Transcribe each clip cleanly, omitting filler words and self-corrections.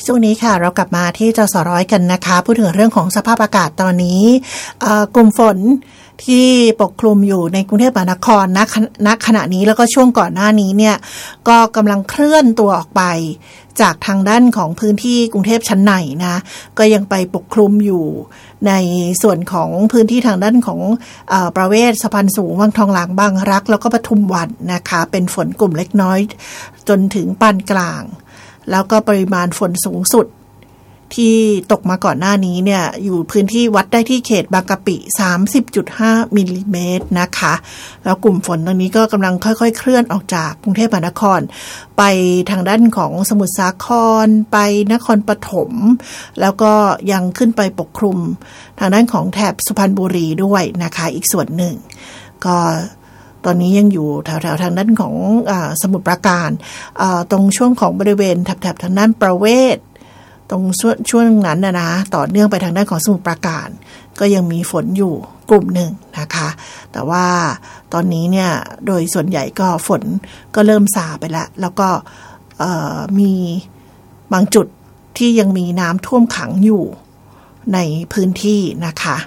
ช่วงนี้ค่ะเรากลับมาที่จสร้อยกันนะคะพูดถึงเรื่องของสภาพอากาศตอนนี้กลุ่มฝนที่ปกคลุมอยู่ในกรุงเทพมหานครณขณะนี้แล้วก็ช่วงก่อนหน้านี้เนี่ยก็กำลังเคลื่อนตัวออกไปจากทางด้านของพื้นที่กรุงเทพชั้นในนะก็ยังไปปกคลุมอยู่ในส่วนของพื้นที่ทางด้านของประเวศสะพานสูงวังทองหลางบางรักแล้วก็ปทุมวันนะคะเป็นฝนกลุ่มเล็กน้อยจนถึงปานกลางแล้วก็ปริมาณฝนสูงสุดที่ตกมาก่อนหน้านี้เนี่ยอยู่พื้นที่วัดได้ที่เขตบางกะปิ 30.5 มิลลิเมตรนะคะแล้วกลุ่มฝนตรงนี้ก็กำลังค่อยๆเคลื่อนออกจากกรุงเทพมหานครไปทางด้านของสมุทรสาครไปนครปฐมแล้วก็ยังขึ้นไปปกคลุมทางด้านของแถบสุพรรณบุรีด้วยนะคะอีกส่วนหนึ่งก็ตอนนี้ยังอยู่แถวๆทางด้านของสมุทรปราการตรงช่วงของบริเวณแถบทางด้านประเวศตรงช่วงนั้นนะต่อเนื่องไปทางด้านของสมุทรปราการก็ยังมีฝนอยู่กลุ่มหนึ่งนะคะแต่ว่าตอนนี้เนี่ยโดยส่วนใหญ่ก็ฝนก็เริ่มซาไปแล้วก็มีบางจุดที่ยังมีน้ำท่วมขังอยู่ในพื้นที่นะคะ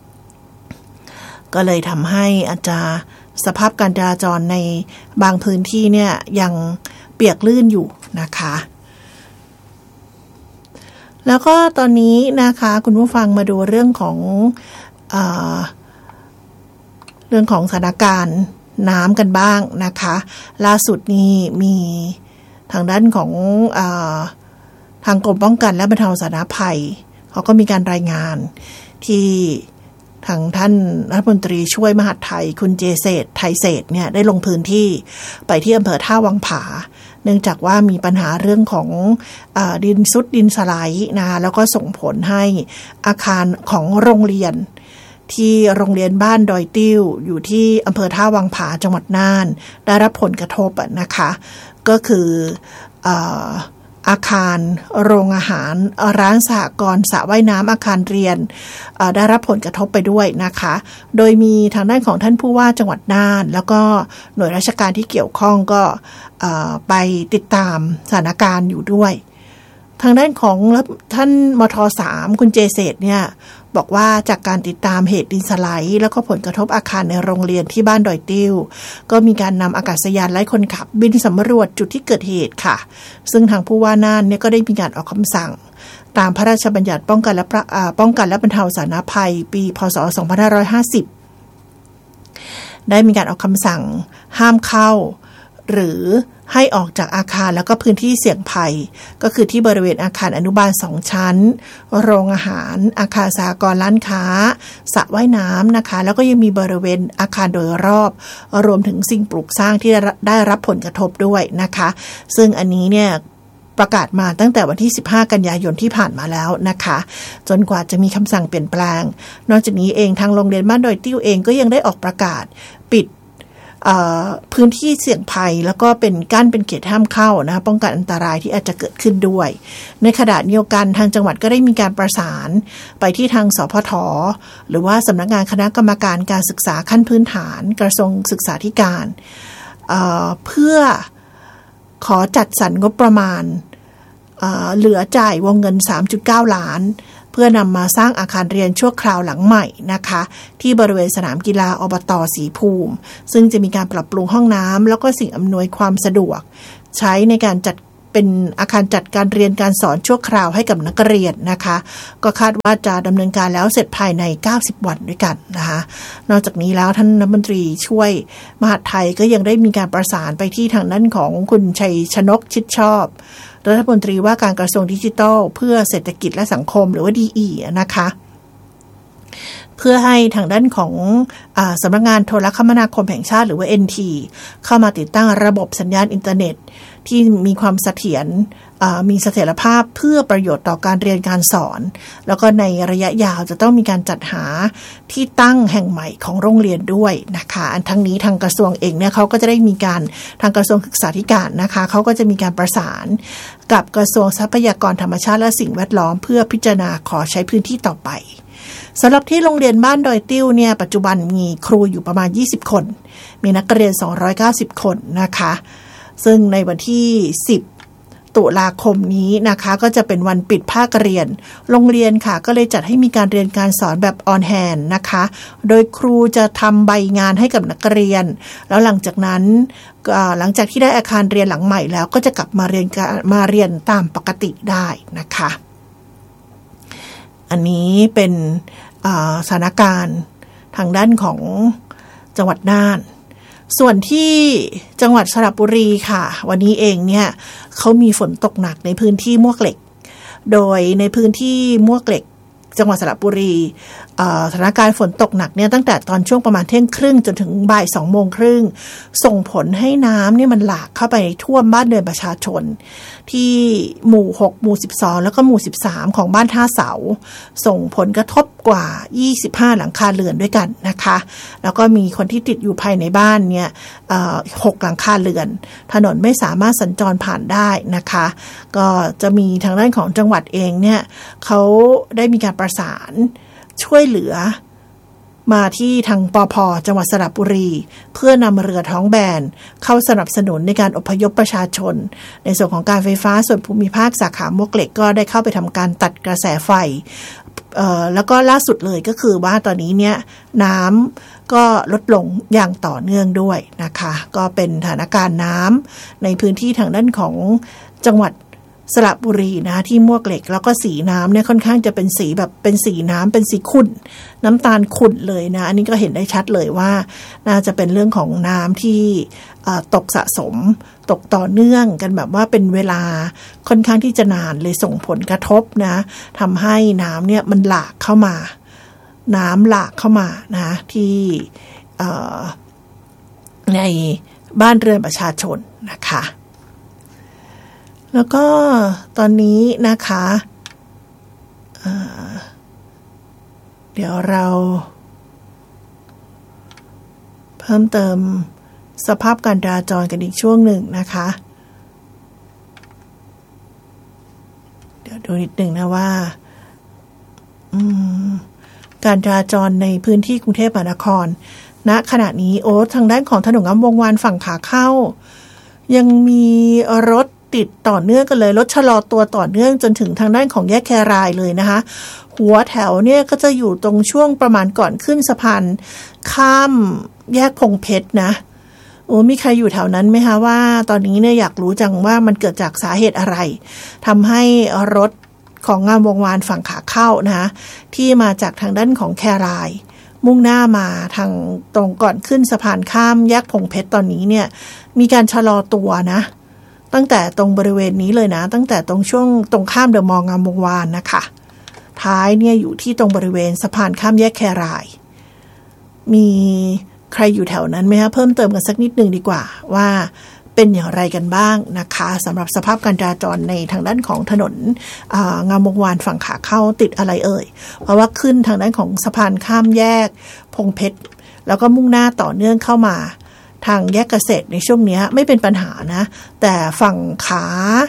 ก็เลยทำให้อาจจะสภาพการจราจรในบางพื้นที่เนี่ยยังเปียกลื่นอยู่นะคะแล้วก็ตอนนี้นะคะคุณผู้ฟังมาดูเรื่องของสถานการณ์น้ำกันบ้างนะคะล่าสุดนี้มีทางด้านของทางกรมป้องกันและบรรเทาสาธารณภัยเขาก็มีการรายงานที่ทางท่านรัฐมนตรีช่วยมหาดไทยคุณเจเศรษฐ์ไทยเศรษฐ์เนี่ยได้ลงพื้นที่ไปที่อำเภอท่าวังผาเนื่องจากว่ามีปัญหาเรื่องของดินซุดดินสไลด์นะคะแล้วก็ส่งผลให้อาคารของโรงเรียนที่โรงเรียนบ้านดอยติ้วอยู่ที่อำเภอท่าวังผาจังหวัดน่านได้รับผลกระทบนะคะก็คืออาคารโรงอาหารร้านสหกรณ์สระว่ายน้ำอาคารเรียนได้รับผลกระทบไปด้วยนะคะโดยมีทางด้านของท่านผู้ว่าจังหวัดน่านแล้วก็หน่วยราชการที่เกี่ยวข้องก็ไปติดตามสถานการณ์อยู่ด้วยทางด้านของท่านมท.3 คุณเจเศรษฐ์เนี่ยบอกว่าจากการติดตามเหตุดินสไลด์แล้วก็ผลกระทบอาคารในโรงเรียนที่บ้านดอยติ้วก็มีการนำอากาศยานไร้คนขับบินสำรวจจุดที่เกิดเหตุค่ะซึ่งทางผู้ว่าน่านเนี่ยก็ได้มีการออกคำสั่งตามพระราชบัญญัติป้องกันและบรรเทาสาธารณภัยปีพ.ศ. 2550ได้มีการออกคำสั่งห้ามเข้าหรือให้ออกจากอาคารแล้วก็พื้นที่เสี่ยงภัยก็คือที่บริเวณอาคารอนุบาล2ชั้นโรงอาหารอาคารสหกรณ์ร้านค้าสระว่ายน้ำนะคะแล้วก็ยังมีบริเวณอาคารโดยรอบรวมถึงสิ่งปลูกสร้างที่ได้รับผลกระทบด้วยนะคะซึ่งอันนี้เนี่ยประกาศมาตั้งแต่วันที่15กันยายนที่ผ่านมาแล้วนะคะจนกว่าจะมีคำสั่งเปลี่ยนแปลงนอกจากนี้เองทางโรงเรียนบ้านดอยติ้วเองก็ยังได้ออกประกาศปิดพื้นที่เสี่ยงภัยแล้วก็เป็นกั้นเป็นเขตห้ามเข้านะป้องกันอันตรายที่อาจจะเกิดขึ้นด้วยในขณะเดียวกันทางจังหวัดก็ได้มีการประสานไปที่ทางสพท.หรือว่าสำนักงานคณะกรรมการการศึกษาขั้นพื้นฐานกระทรวงศึกษาธิการเพื่อขอจัดสรรงบประมาณเหลือจ่ายวงเงิน 3.9 ล้านเพื่อนำมาสร้างอาคารเรียนชั่วคราวหลังใหม่นะคะที่บริเวณสนามกีฬาอบต.ศรีภูมิซึ่งจะมีการปรับปรุงห้องน้ำแล้วก็สิ่งอำนวยความสะดวกใช้ในการจัดเป็นอาคารจัดการเรียนการสอนชั่วคราวให้กับนักเรียนนะคะก็คาดว่าจะดำเนินการแล้วเสร็จภายใน90วันด้วยกันนะคะนอกจากนี้แล้วท่านรัฐมนตรีช่วยมหาดไทยก็ยังได้มีการประสานไปที่ทางด้านของคุณชัยชนกชิดชอบรัฐมนตรีว่าการกระทรวงดิจิทัลเพื่อเศรษฐกิจและสังคมหรือว่า DE นะคะเพื่อให้ทางด้านของสำนักงานโทรคมนาคมแห่งชาติหรือว่า NT เข้ามาติดตั้งระบบสัญญาณอินเทอร์เน็ตที่มีความเสถียรมีเสถียรภาพเพื่อประโยชน์ต่อการเรียนการสอนแล้วก็ในระยะยาวจะต้องมีการจัดหาที่ตั้งแห่งใหม่ของโรงเรียนด้วยนะคะอันทั้งนี้ทางกระทรวงเองเนี่ยเขาก็จะได้มีการทางกระทรวงศึกษาธิการนะคะเขาก็จะมีการประสานกับกระทรวงทรัพยากรธรรมชาติและสิ่งแวดล้อมเพื่อพิจารณาขอใช้พื้นที่ต่อไปสำหรับที่โรงเรียนบ้านดอยติ้วเนี่ยปัจจุบันมีครูอยู่ประมาณ20คนมีนักเรียน290คนนะคะซึ่งในวันที่10 ตุลาคมนี้นะคะก็จะเป็นวันปิดภาคเรียนโรงเรียนค่ะก็เลยจัดให้มีการเรียนการสอนแบบออนแฮนด์นะคะโดยครูจะทำใบงานให้กับนักเรียนแล้วหลังจากนั้นหลังจากที่ได้อาคารเรียนหลังใหม่แล้วก็จะกลับมาเรียนตามปกติได้นะคะอันนี้เป็นสถานการณ์ทางด้านของจังหวัดน่านส่วนที่จังหวัดสระบุรีค่ะวันนี้เองเนี่ยเขามีฝนตกหนักในพื้นที่มวกเหล็กโดยในพื้นที่มวกเหล็กจังหวัดสระบุรีสถานการณ์ฝนตกหนักเนี่ยตั้งแต่ตอนช่วงประมาณเที่ยงครึ่งจนถึงบ่าย20:30ส่งผลให้น้ำเนี่ยมันหลากเข้าไปท่วมบ้านเรือนประชาชนที่หมู่6หมู่12แล้วก็หมู่13ของบ้านท่าเสาส่งผลกระทบกว่า25หลังคาเรือนด้วยกันนะคะแล้วก็มีคนที่ติดอยู่ภายในบ้านเนี่ย6หลังคาเรือนถนนไม่สามารถสัญจรผ่านได้นะคะก็จะมีทางด้านของจังหวัดเองเนี่ยเขาได้มีการประสานช่วยเหลือมาที่ทางปภ.จังหวัดสระบุรีเพื่อนำเรือท้องแบนเข้าสนับสนุนในการอพยพประชาชนในส่วนของการไฟฟ้าส่วนภูมิภาคสาขามวกเหล็กก็ได้เข้าไปทำการตัดกระแสไฟแล้วก็ล่าสุดเลยก็คือว่าตอนนี้เนี่ยน้ำก็ลดลงอย่างต่อเนื่องด้วยนะคะก็เป็นสถานการณ์น้ำในพื้นที่ทางด้านของจังหวัดสระบุรีนะที่มวกเหล็กแล้วก็สีน้ำเนี่ยค่อนข้างจะเป็นสีแบบเป็นสีน้ำเป็นสีขุ่นน้ำตาลขุ่นเลยนะอันนี้ก็เห็นได้ชัดเลยว่าน่าจะเป็นเรื่องของน้ำที่ตกสะสมตกต่อเนื่องกันแบบว่าเป็นเวลาค่อนข้างที่จะนานเลยส่งผลกระทบนะทำให้น้ำเนี่ยมันหลากเข้ามาน้ำหลากเข้ามานะที่ในบ้านเรือนประชาชนนะคะแล้วก็ตอนนี้นะคะเดี๋ยวเราเพิ่มเติมสภาพการจราจรกันอีกช่วงหนึ่งนะคะเดี๋ยวดูนิดหนึ่งนะว่าการจราจรในพื้นที่กรุงเทพมหานครณขณะนี้ทางด้านของถนนงามวงวานฝั่งขาเข้ายังมีรถติดต่อเนื่องกันเลยรถชะลอตัวต่อเนื่องจนถึงทางด้านของแยกแครายเลยนะคะหัวแถวเนี่ยก็จะอยู่ตรงช่วงประมาณก่อนขึ้นสะพานข้ามแยกพงเพชรนะมีใครอยู่แถวนั้นไหมคะว่าตอนนี้เนี่ยอยากรู้จังว่ามันเกิดจากสาเหตุอะไรทำให้รถของงามวงวานฝั่งขาเข้านะคะที่มาจากทางด้านของแครายมุ่งหน้ามาทางตรงก่อนขึ้นสะพานข้ามแยกพงเพชรตอนนี้เนี่ยมีการชะลอตัวนะตั้งแต่ตรงบริเวณนี้เลยนะตั้งแต่ตรงช่วงตรงข้ามเดอะมอลล์งามวงวานนะคะท้ายเนี่ยอยู่ที่ตรงบริเวณสะพานข้ามแยกแครายมีใครอยู่แถวนั้นไหมคะเพิ่มเติมกันสักนิดนึงดีกว่าว่าเป็นอย่างไรกันบ้างนะคะสำหรับสภาพการจราจรในทางด้านของถนนงามวงวานฝั่งขาเข้าติดอะไรเอ่ยเพราะว่าขึ้นทางด้านของสะพานข้ามแยกพงเพชรแล้วก็มุ่งหน้าต่อเนื่องเข้ามาทางแยกเกษตรในช่วงนี้ไม่เป็นปัญหานะแต่ฝั่งขา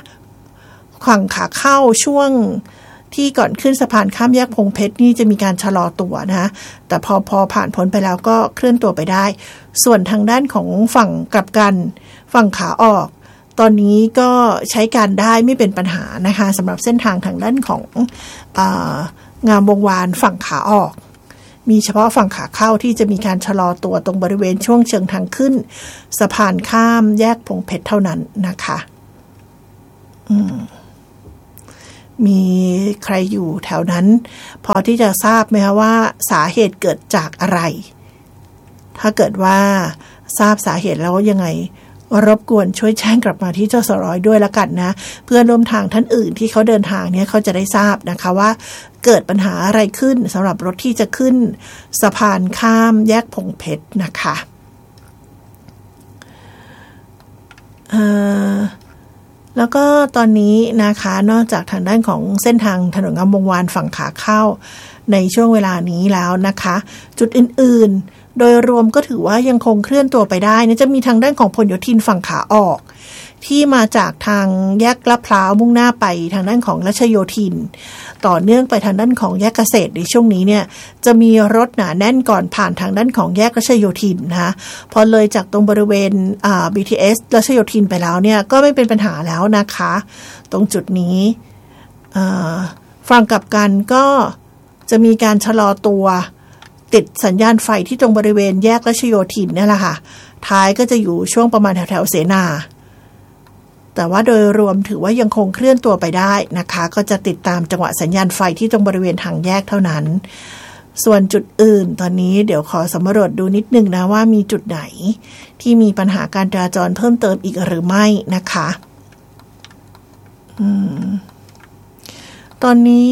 เข้าช่วงที่ก่อนขึ้นสะพานข้ามแยกพงเพชรนี่จะมีการชะลอตัวนะแต่พอผ่านพ้นไปแล้วก็เคลื่อนตัวไปได้ส่วนทางด้านของฝั่งกลับกันฝั่งขาออกตอนนี้ก็ใช้การได้ไม่เป็นปัญหานะคะสำหรับเส้นทางทางด้านของงามวงวานฝั่งขาออกมีเฉพาะฝั่งขาเข้าที่จะมีการชะลอตัวตรงบริเวณช่วงเชิงทางขึ้นสะพานข้ามแยกพงเพชรเท่านั้นนะคะมีใครอยู่แถวนั้นพอที่จะทราบไหมคะว่าสาเหตุเกิดจากอะไรถ้าเกิดว่าทราบสาเหตุแล้วยังไงรบกวนช่วยแจ้งกลับมาที่จสร้อยด้วยละกันนะเพื่อนร่วมทางท่านอื่นที่เขาเดินทางเนี่ยเขาจะได้ทราบนะคะว่าเกิดปัญหาอะไรขึ้นสำหรับรถที่จะขึ้นสะพานข้ามแยกพงเพชรนะคะแล้วก็ตอนนี้นะคะนอกจากทางด้านของเส้นทางถนนงามวงวานฝั่งขาเข้าในช่วงเวลานี้แล้วนะคะจุดอื่นๆโดยรวมก็ถือว่ายังคงเคลื่อนตัวไปได้นะจะมีทางด้านของพหลโยธินฝั่งขาออกที่มาจากทางแยกลาดพร้าวมุ่งหน้าไปทางด้านของรัชโยธินต่อเนื่องไปทางด้านของแยกเกษตรในช่วงนี้เนี่ยจะมีรถหนาแน่นก่อนผ่านทางด้านของแยกรัชโยธินนะคะพอเลยจากตรงบริเวณBTS รัชโยธินไปแล้วเนี่ยก็ไม่เป็นปัญหาแล้วนะคะตรงจุดนี้ฝั่งกลับกันก็จะมีการชะลอตัวติดสัญญาณไฟที่ตรงบริเวณแยกรัชโยธินนี่แหละค่ะท้ายก็จะอยู่ช่วงประมาณแถวๆเสนาแต่ว่าโดยรวมถือว่ายังคงเคลื่อนตัวไปได้นะคะก็จะติดตามจังหวะสัญญาณไฟที่ตรงบริเวณทางแยกเท่านั้นส่วนจุดอื่นตอนนี้เดี๋ยวขอสำรวจดูนิดนึงนะว่ามีจุดไหนที่มีปัญหาการจราจรเพิ่มเติมอีกหรือไม่นะคะตอนนี้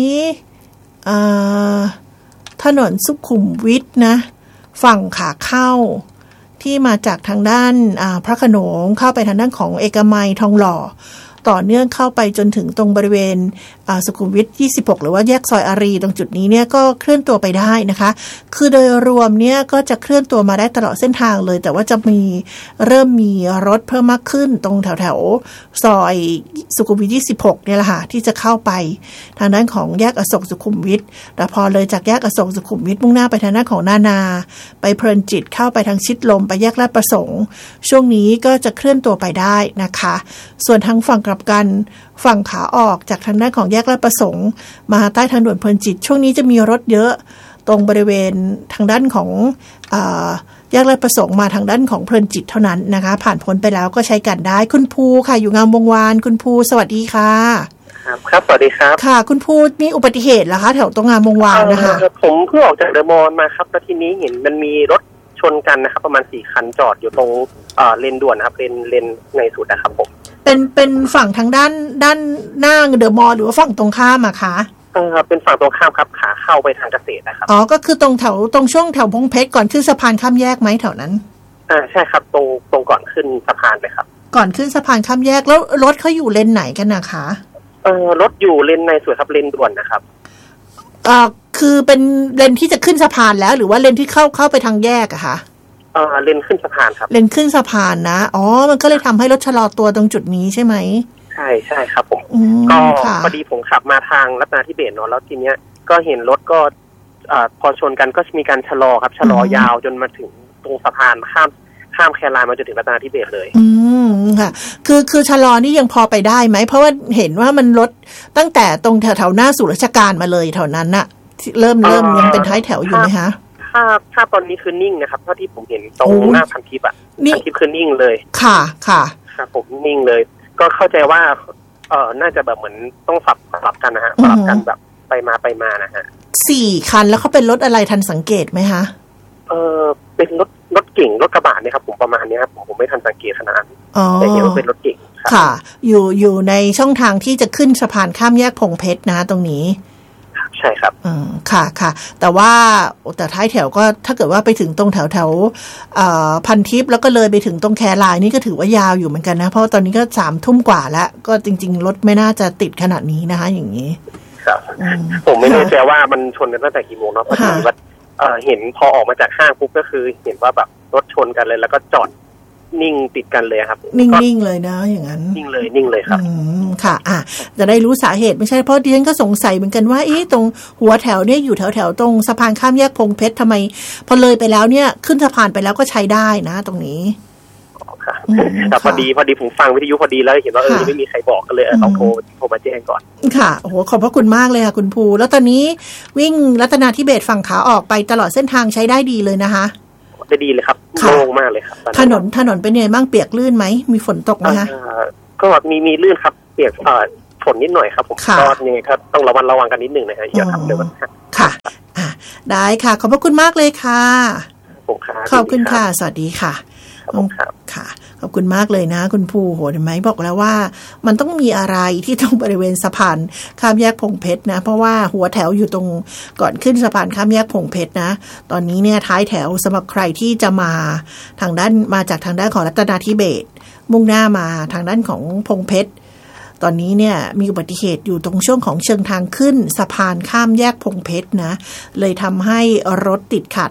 ถนนสุขุมวิทนะฝั่งขาเข้าที่มาจากทางด้านพระโขนงเข้าไปทางด้านของเอกมัยทองหล่อต่อเนื่องเข้าไปจนถึงตรงบริเวณสุขุมวิท26หรือว่าแยกซอยอารีตรงจุดนี้เนี่ยก็เคลื่อนตัวไปได้นะคะคือโดยรวมเนี่ยก็จะเคลื่อนตัวมาได้ตลอดเส้นทางเลยแต่ว่าจะเริ่มมีรถเพิ่มมากขึ้นตรงแถวซอยสุขุมวิท26เนี่ยแหละค่ะที่จะเข้าไปทางด้านของแยกอโศกสุขุมวิทแต่พอเลยจากแยกอโศกสุขุมวิทมุ่งหน้าไปทางด้านของนาไปเพลินจิตเข้าไปทางชิดลมไปแยกลาดประสงค์ช่วงนี้ก็จะเคลื่อนตัวไปได้นะคะส่วนทางฝั่งกลับกันฝั่งขาออกจากทางด้านของแยกลาดประสงค์มาใต้ทางด่วนเพลินจิตช่วงนี้จะมีรถเยอะตรงบริเวณทางด้านของแยกลาดประสงค์มาทางด้านของเพลินจิตเท่านั้นนะคะผ่านพ้นไปแล้วก็ใช้กันได้คุณภูค่ะอยู่งามวงวานคุณภูสวัสดีค่ะครับสวัสดีครับค่ะคุณภูมีอุบัติเหตุเหรอคะแถวตรงงามวงวานนะคะผมเพิ่งออกจากเดอะมอลล์มาครับแล้วทีนี้เห็นมันมีรถชนกันนะครับประมาณ4คันจอดอยู่ตรงเลนด่วนนะครับเลนในสุดนะครับผมเป็นฝั่งทางด้านหน้าเดอะมอลล์หรือว่าฝั่งตรงข้ามอะคะเป็นฝั่งตรงข้ามครับขาเข้าไปทางเกษตรนะครับอ๋อก็คือตรงแถวตรงช่วงแถวพงเพชรก่อนขึ้นสะพานข้ามแยกไหมแถวนั้นใช่ครับตรงก่อนขึ้นสะพานเลยครับก่อนขึ้นสะพานข้ามแยกแล้วรถเขาอยู่เลนไหนกันนะคะรถอยู่เลนในสุดครับเลนด่วนนะครับคือเป็นเลนที่จะขึ้นสะพานแล้วหรือว่าเลนที่เข้าไปทางแยกอะคะเลนขึ้นสะพานครับเลนขึ้นสะพานนะอ๋อมันก็เลยทำให้รถชะลอตัวตรงจุดนี้ใช่ไหมใช่ครับผมก็พอดีผมขับมาทางรัตนาธิเบศรเนาะแล้วทีเนี้ยก็เห็นรถก็พอชนกันก็มีการชะลอครับชะลอยาวจนมาถึงตรงสะพานข้ามแคไลน์มาจนถึงรัตนาธิเบศรเลยค่ะคือชะลอนี่ยังพอไปได้ไหมเพราะว่าเห็นว่ามันรถตั้งแต่ตรงแถวหน้าศูนย์ราชการมาเลยแถวนั้นน่ะเริ่มยังเป็นท้ายแถวอยู่ไหมคะถ้าตอนนี้คือนิ่งนะครับเท่าที่ผมเห็นตรงหน้าพันทิปพันทิปคือนิ่งเลยค่ะครับผมนิ่งเลยก็เข้าใจว่าน่าจะแบบเหมือนต้องสลับกันนะฮะสลับกันแบบไปมานะฮะ 4คันแล้วเขาเป็นรถอะไรทันสังเกตไหมคะเป็นรถเก่งรถกระบะเนี่ยครับผมประมาณนี้ครับผมไม่ทันสังเกตขนาดนั้นแต่เห็นว่าเป็นรถเก่งค่ะอยู่ในช่องทางที่จะขึ้นสะพานข้ามแยกพงเพชรนะตรงนี้ใช่ครับค่ะแต่ท้ายแถวก็ถ้าเกิดว่าไปถึงตรงแถวพันทิปแล้วก็เลยไปถึงตรงแคไลน์นี่ก็ถือว่ายาวอยู่เหมือนกันนะเพราะตอนนี้ก็3:00 กว่าแล้วก็จริงๆรถไม่น่าจะติดขนาดนี้นะคะอย่างนี้ครับผมไม่แน่ใจว่ามันชนกันตั้งแต่กี่โมงเนาะพอดีว่าเห็นพอออกมาจากห้างปุ๊บก็คือเห็นว่าแบบรถชนกันเลยแล้วก็จอดนิ่งติดกันเลยครับนิ่งเลยนะอย่างนั้นนิ่งเลยครับค่ะจะได้รู้สาเหตุไม่ใช่เพราะดิฉันก็สงสัยเหมือนกันว่าตรงหัวแถวเนี่ยอยู่แถวตรงสะพานข้ามแยกพงเพชรทำไมพอเลยไปแล้วเนี่ยขึ้นสะพานไปแล้วก็ใช้ได้นะตรงนี้ค่ะแต่พอดีผมฟังวิทยุพอดีแล้วเห็นว่าไม่มีใครบอกกันเลยต้องโทรมาแจ้งก่อนค่ะโอ้โหขอบพระคุณมากเลยค่ะคุณภูแล้วตอนนี้วิ่งรัตนาธิเบศรฝั่งขาออกไปตลอดเส้นทางใช้ได้ดีเลยนะคะได้ดีเลยครับโล่งมากเลยครับถนนเป็นยังไงบ้างเปียกลื่นไหมมีฝนตกไหมคะก็มีลื่นครับเปียกฝนนิดหน่อยครับผมก็ยังไงครับต้องระวังกันนิดนึงนะฮะอย่าทำเลยว่าค่ะได้ค่ะขอบพระคุณมากเลยค่ะขอบคุณค่ะสวัสดีค่ะค่ะขอบคุณมากเลยนะคุณภูโหเห็นไหมบอกแล้วว่ามันต้องมีอะไรที่ตรงบริเวณสะพานข้ามแยกพงเพชรนะเพราะว่าหัวแถวอยู่ตรงก่อนขึ้นสะพานข้ามแยกพงเพชรนะตอนนี้เนี่ยท้ายแถวสำหรับใครที่จะมาจากทางด้านของรัตนาธิเบศรมุ่งหน้ามาทางด้านของพงเพชรตอนนี้เนี่ยมีอุบัติเหตุอยู่ตรงช่วงของเชิงทางขึ้นสะพานข้ามแยกพงเพชรนะเลยทำให้รถติดขัด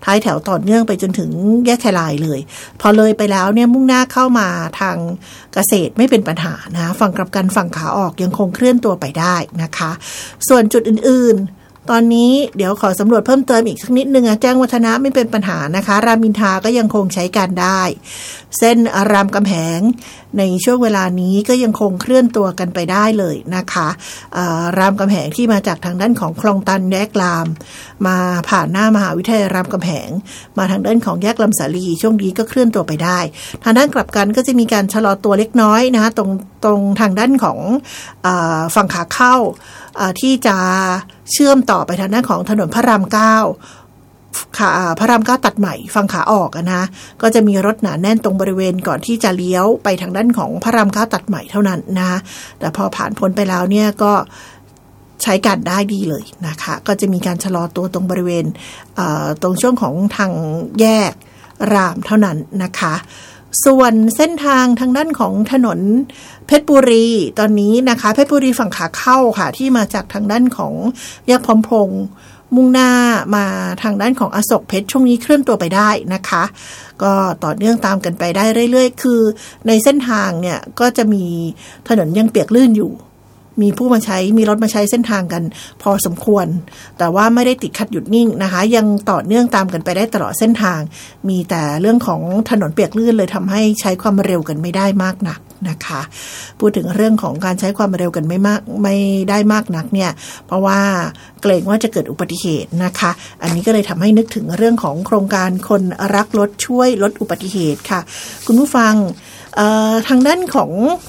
ท้ายแถวต่อเนื่องไปจนถึงแยกแครายเลยพอเลยไปแล้วเนี่ยมุ่งหน้าเข้ามาทางเกษตรไม่เป็นปัญหานะฝั่งกลับกันฝั่งขาออกยังคงเคลื่อนตัวไปได้นะคะส่วนจุดอื่นๆตอนนี้เดี๋ยวขอสำรวจเพิ่มเติมอีกสักนิดนึงแจ้งวัฒนะไม่เป็นปัญหานะคะรามอินทราก็ยังคงใช้การได้เส้นรามคำแหงในช่วงเวลานี้ก็ยังคงเคลื่อนตัวกันไปได้เลยนะคะรามคำแหงที่มาจากทางด้านของคลองตันแยกรามมาผ่านหน้ามหาวิทยาลัยรามคำแหงมาทางด้านของแยกลำสาลีช่วงนี้ก็เคลื่อนตัวไปได้ทางด้านกลับกันก็จะมีการชะลอตัวเล็กน้อยนะคะตรงทางด้านของฝั่งขาเข้าที่จะเชื่อมต่อไปทางด้านของถนนพระราม9ขาพระราม9ตัดใหม่ฝั่งขาออกนะก็จะมีรถหนาแน่นตรงบริเวณก่อนที่จะเลี้ยวไปทางด้านของพระราม9ตัดใหม่เท่านั้นนะแต่พอผ่านพ้นไปแล้วเนี่ยก็ใช้การได้ดีเลยนะคะก็จะมีการชะลอตัวตรงบริเวณตรงช่วงของทางแยกรามเท่านั้นนะคะส่วนเส้นทางทางด้านของถนนเพชรบุรีตอนนี้นะคะเพชรบุรีฝั่งขาเข้าค่ะที่มาจากทางด้านของแยกพร้อมพงษ์มุ่งหน้ามาทางด้านของอโศกเพชรช่วงนี้เคลื่อนตัวไปได้นะคะก็ต่อเนื่องตามกันไปได้เรื่อยๆคือในเส้นทางเนี่ยก็จะมีถนนยังเปียกลื่นอยู่มีรถมาใช้เส้นทางกันพอสมควรแต่ว่าไม่ได้ติดขัดหยุดนิ่งนะคะยังต่อเนื่องตามกันไปได้ตลอดเส้นทางมีแต่เรื่องของถนนเปียกลื่นเลยทำให้ใช้ความเร็วกันไม่ได้มากนักนะคะพูดถึงเรื่องของการใช้ความเร็วกันไม่ได้มากนักเนี่ยเพราะว่าเกรงว่าจะเกิดอุบัติเหตุนะคะอันนี้ก็เลยทำให้นึกถึงเรื่องของโครงการคนรักรถช่วยลดอุบัติเหตุค่ะคุณผู้ฟังทางด้านของ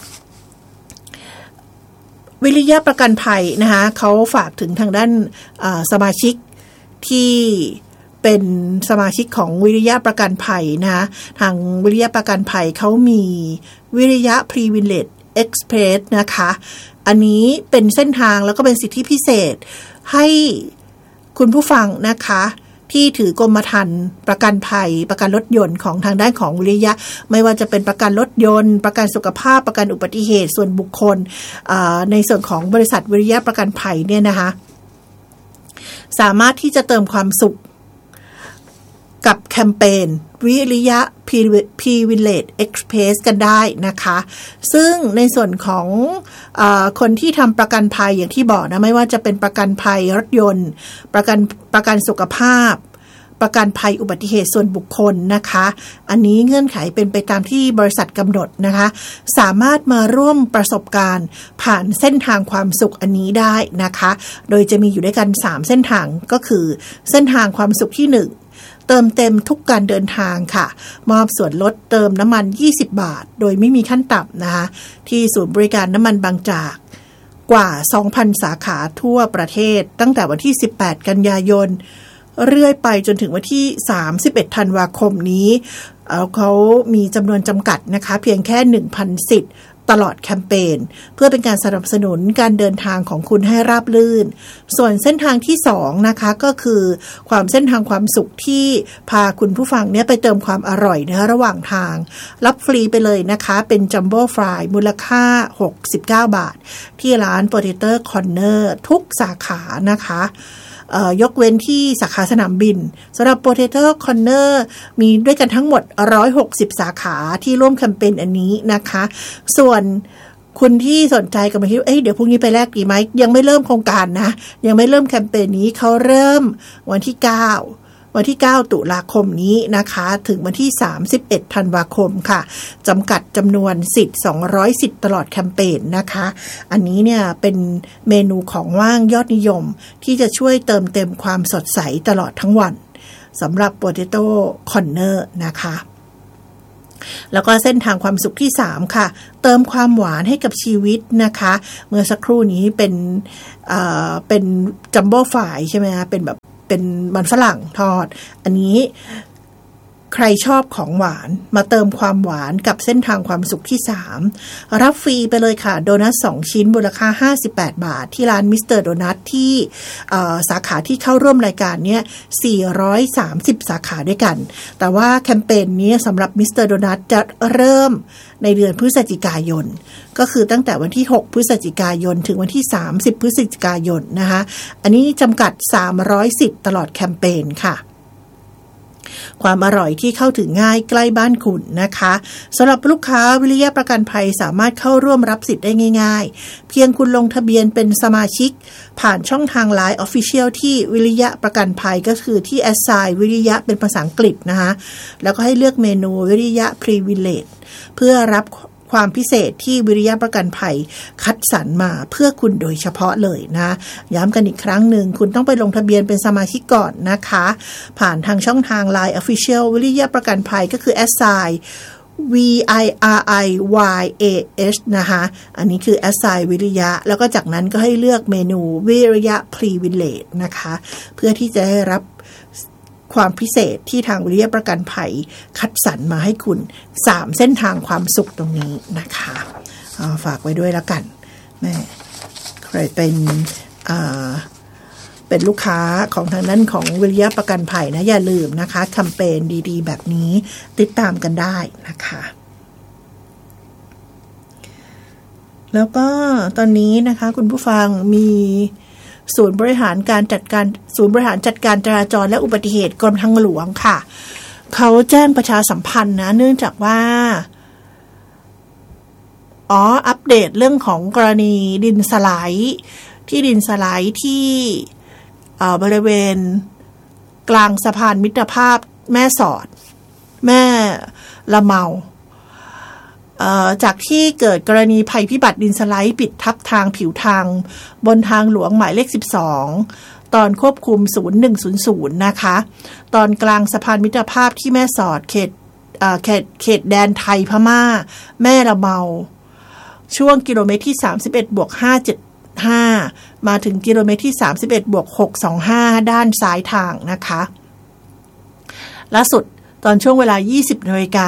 วิริยะประกันภัยนะคะเขาฝากถึงทางด้านสมาชิกที่เป็นสมาชิกของวิริยะประกันภัยนะคะทางวิริยะประกันภัยเขามีวิริยะ Privilege Express นะคะอันนี้เป็นเส้นทางแล้วก็เป็นสิทธิพิเศษให้คุณผู้ฟังนะคะที่ถือกรมธรรม์ประกันภัยประกันรถยนต์ของทางด้านของวิริยะไม่ว่าจะเป็นประกันรถยนต์ประกันสุขภาพประกันอุบัติเหตุส่วนบุคคลในส่วนของบริษัทวิริยะประกันภัยเนี่ยนะคะสามารถที่จะเติมความสุขกับแคมเปญวิริยะ Privilege Express กันได้นะคะซึ่งในส่วนของคนที่ทำประกันภัยอย่างที่บอกนะไม่ว่าจะเป็นประกันภัยรถยนต์ประกันสุขภาพประกันภัยอุบัติเหตุส่วนบุคคลนะคะอันนี้เงื่อนไขเป็นไปตามที่บริษัทกำหนดนะคะสามารถมาร่วมประสบการณ์ผ่านเส้นทางความสุขอันนี้ได้นะคะโดยจะมีอยู่ด้วยกัน3เส้นทางก็คือเส้นทางความสุขที่1เติมเต็มทุกการเดินทางค่ะมอบส่วนลดเติมน้ำมัน20 บาทโดยไม่มีขั้นต่ำนะคะที่ศูนย์บริการน้ำมันบางจากกว่า 2,000 สาขาทั่วประเทศตั้งแต่วันที่18กันยายนเรื่อยไปจนถึงวันที่31ธันวาคมนี้เขามีจำนวนจำกัดนะคะเพียงแค่ 1,000 สิทธิ์ตลอดแคมเปญเพื่อเป็นการสนับสนุนการเดินทางของคุณให้ราบรื่นส่วนเส้นทางที่2นะคะก็คือเส้นทางความสุขที่พาคุณผู้ฟังเนี่ยไปเติมความอร่อยนะคะระหว่างทางรับฟรีไปเลยนะคะเป็นจัมโบ้ฟรายมูลค่า69 บาทที่ร้าน Potato Corner ทุกสาขานะคะยกเว้นที่สาขาสนามบินสำหรับ Potato Corner มีด้วยกันทั้งหมด160สาขาที่ร่วมแคมเปญอันนี้นะคะส่วนคุณที่สนใจกำลังคิดเดี๋ยวพรุ่งนี้ไปแลกดีไหมยังไม่เริ่มโครงการนะยังไม่เริ่มแคมเปญนี้เขาเริ่มวันที่9 ตุลาคมนี้นะคะถึงวันที่31ธันวาคมค่ะจำกัดจำนวนสิทธิ์200สิทธิ์ตลอดแคมเปญนะคะอันนี้เนี่ยเป็นเมนูของว่างยอดนิยมที่จะช่วยเติมเต็มความสดใสตลอดทั้งวันสำหรับ Potato Corner นะคะแล้วก็เส้นทางความสุขที่3ค่ะเติมความหวานให้กับชีวิตนะคะเมื่อสักครู่นี้เป็นจัมโบ้ฟรายใช่ไหมคะเป็นมันฝรั่งทอดอันนี้ใครชอบของหวานมาเติมความหวานกับเส้นทางความสุขที่3รับฟรีไปเลยค่ะโดนัท2ชิ้นมูลค่า58 บาทที่ร้านมิสเตอร์โดนัทที่สาขาที่เข้าร่วมรายการเนี่ย430สาขาด้วยกันแต่ว่าแคมเปญนี้สำหรับมิสเตอร์โดนัทจะเริ่มในเดือนพฤศจิกายนก็คือตั้งแต่วันที่6พฤศจิกายนถึงวันที่30พฤศจิกายนนะคะอันนี้จำกัด300สิทธิ์ตลอดแคมเปญค่ะความอร่อยที่เข้าถึงง่ายใกล้บ้านคุณนะคะสำหรับลูกค้าวิริยะประกันภัยสามารถเข้าร่วมรับสิทธิ์ได้ง่ายๆเพียงคุณลงทะเบียนเป็นสมาชิกผ่านช่องทาง LINE Official ที่วิริยะประกันภัยก็คือที่ assign วิริยะเป็นภาษาอังกฤษนะคะแล้วก็ให้เลือกเมนูวิริยะ Privilege เพื่อรับความพิเศษที่วิริยะประกันภัยคัดสรรมาเพื่อคุณโดยเฉพาะเลยนะย้ำกันอีกครั้งหนึ่งคุณต้องไปลงทะเบียนเป็นสมาชิกก่อนนะคะผ่านทางช่องทาง LINE Official วิริยะประกันภัยก็คือ assign VIRIYAH นะคะอันนี้คือ assign วิริยะแล้วก็จากนั้นก็ให้เลือกเมนูวิริยะ Privilege นะคะเพื่อที่จะได้รับความพิเศษที่ทางวิริยะประกันภัยคัดสรรมาให้คุณ3เส้นทางความสุขตรงนี้นะคะฝากไว้ด้วยแล้วกันแม่ใครเป็นลูกค้าของทางนั้นของวิริยะประกันภัยนะอย่าลืมนะคะแคมเปญดีๆแบบนี้ติดตามกันได้นะคะแล้วก็ตอนนี้นะคะคุณผู้ฟังมีศูนย์บริหารจัดการจราจรและอุบัติเหตุกรมทางหลวงค่ะเขาแจ้งประชาสัมพันธ์นะเนื่องจากว่าอัปเดตเรื่องของกรณีดินสไลด์ที่บริเวณกลางสะพานมิตรภาพแม่สอดแม่ละเมาจากที่เกิดกรณีภัยพิบัติดินสไลด์ปิดทับทางผิวทางบนทางหลวงหมายเลข12ตอนควบคุม0100นะคะตอนกลางสะพานมิตรภาพที่แม่สอดเขตแดนไทยพม่าแม่ละเมาช่วงกิโลเมตรที่31+575มาถึงกิโลเมตรที่31+625ด้านซ้ายทางนะคะล่าสุดตอนช่วงเวลา 20:00 น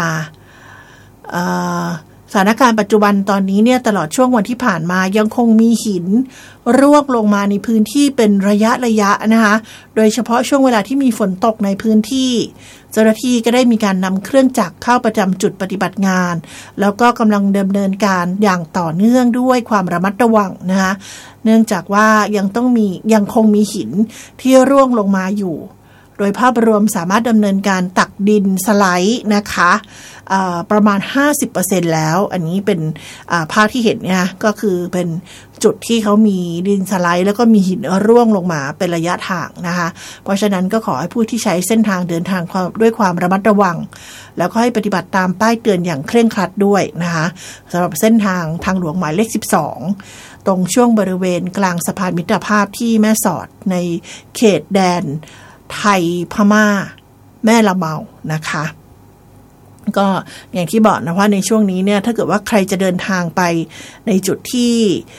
สถานการณ์ปัจจุบันตอนนี้เนี่ยตลอดช่วงวันที่ผ่านมายังคงมีหินร่วงลงมาในพื้นที่เป็นระยะนะคะโดยเฉพาะช่วงเวลาที่มีฝนตกในพื้นที่เจ้าหน้าที่ก็ได้มีการนำเครื่องจักรเข้าประจำจุดปฏิบัติงานแล้วก็กำลังดำเนินการอย่างต่อเนื่องด้วยความระมัดระวังนะคะเนื่องจากว่ายังคงมีหินที่ร่วงลงมาอยู่โดยภาพรวมสามารถดำเนินการตักดินสไลด์นะคะประมาณ 50% แล้วอันนี้เป็นภาพที่เห็นเนี่ยก็คือเป็นจุดที่เขามีดินสไลด์แล้วก็มีหินร่วงลงมาเป็นระยะทางนะคะเพราะฉะนั้นก็ขอให้ผู้ที่ใช้เส้นทางเดินทางด้วยความระมัดระวังแล้วก็ให้ปฏิบัติตามป้ายเตือนอย่างเคร่งครัดด้วยนะคะสำหรับเส้นทางหลวงหมายเลข12ตรงช่วงบริเวณกลางสะพานมิตรภาพที่แม่สอดในเขตแดนไทยพม่าแม่ละเมานะคะก็อย่างที่บอกนะว่าในช่วงนี้เนี่ยถ้าเกิดว่าใครจะเดินทางไปในจุดที่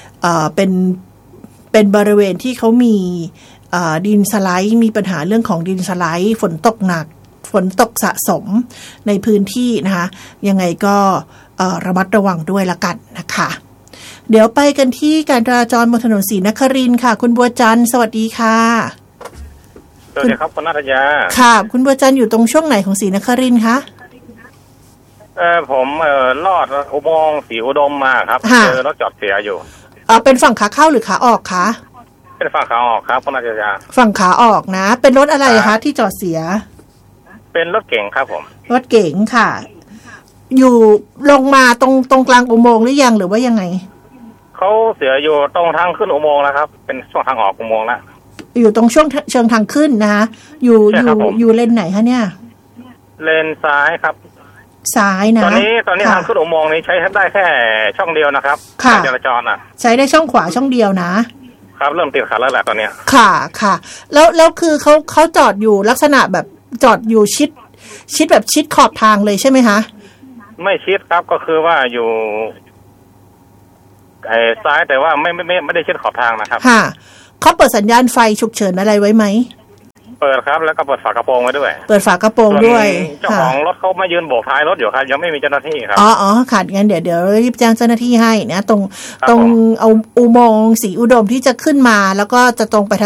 เป็นบริเวณที่เขามีดินสไลด์มีปัญหาเรื่องของดินสไลด์ฝนตกหนักฝนตกสะสมในพื้นที่นะคะยังไงก็ระมัดระวังด้วยละกันนะคะเดี๋ยวไปกันที่การจราจรบนถนนศรีนครินทร์ค่ะคุณบัวจันทร์สวัสดีค่ะสวัสดีครับคุณนัทยาค่ะคุณบัวจันทร์อยู่ตรงช่วงไหนของศรีนครินทร์คะผมลอดอุโมงค์ศรีอุดมมาครับเจอรถจอดเสียอยู่เป็นฝั่งขาเข้าหรือขาออกคะเป็นฝั่งขาออกครับคุณนัทยาฝั่งขาออกนะเป็นรถอะไรคะที่จอดเสียเป็นรถเก๋งครับผมรถเก๋งค่ะอยู่ลงมาตรงกลางอุโมงค์หรือยังหรือว่ายังไงเขาเสียอยู่ตรงทางขึ้นอุโมงค์แล้วครับเป็นช่วงทางออกอุโมงค์แล้วอยู่ตรงช่วงเชิงทางขึ้นนะคะอยู่เลนไหนคะเนี่ยเลนซ้ายครับซ้ายนะตอนนี้ทางขึ้นอุโมงค์นี้ใช้ได้แค่ช่องเดียวนะครับการจราจรใช้ได้ช่องขวาช่องเดียวนะครับเริ่มติดขัดแล้วแหละตอนนี้ค่ะแล้วคือเขาจอดอยู่ลักษณะแบบจอดอยู่ชิดแบบชิดขอบทางเลยใช่ไหมคะไม่ชิดครับก็คือว่าอยู่ซ้ายแต่ว่าไม่ได้ชิดขอบทางนะครับค่ะเขาเปิดสัญญาณไฟฉุกเฉินอะไรไว้ไหมเปิดครับแล้วก็เปิดฝากระโปรงไว้ด้วยเปิดฝากระโปรงด้วยเจ้าของรถเขามายืนโบกท้ายรถอยู่ครับยังไม่มีเจ้าหน้าที่ครับค่ะงั้นเดี๋ยวรีบแจ้งเจ้าหน้าที่ให้นะตรงเอาอุโมงค์ศรีอุดมที่จะขึ้นมาแล้วก็จะตรงไป